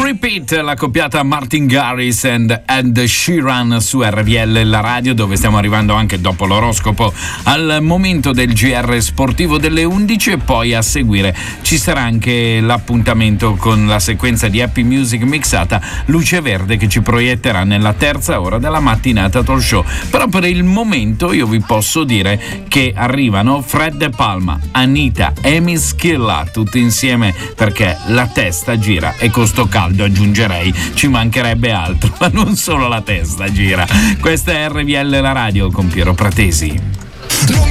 Repeat, la coppiata Martin Garrix and Ed Sheeran su RVL, la radio, dove stiamo arrivando anche dopo l'oroscopo al momento del GR sportivo delle 11 e poi a seguire ci sarà anche l'appuntamento con la sequenza di Happy Music mixata Luce Verde che ci proietterà nella terza ora della mattinata talk show. Però per il momento io vi posso dire che arrivano Fred De Palma, Anita, Amy Schilla, tutti insieme perché la testa gira e con sto caldo aggiungerei ci mancherebbe altro, ma non solo la testa gira. Questa è RVL la radio con Piero Pratesi.